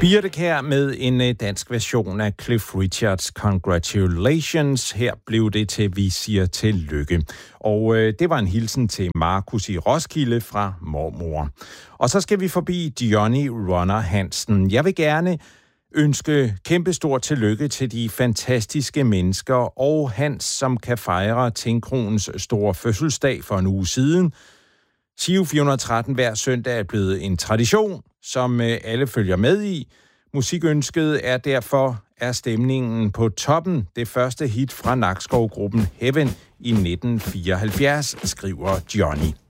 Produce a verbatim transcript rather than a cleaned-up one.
Birte Kjær med en dansk version af Cliff Richards' Congratulations. Her blev det til, vi siger tillykke. Og øh, det var en hilsen til Markus i Roskilde fra mormor. Og så skal vi forbi Johnny Runner Hansen. Jeg vil gerne ønske kæmpestort tillykke til de fantastiske mennesker og Hans, som kan fejre Tingkroens store fødselsdag for en uge siden. Giro fire hundrede og tretten hver søndag er blevet en tradition, som alle følger med i. Musikønsket er derfor er stemningen på toppen. Det første hit fra Nakskov-gruppen Heaven i nitten fireoghalvfjerds, skriver Johnny.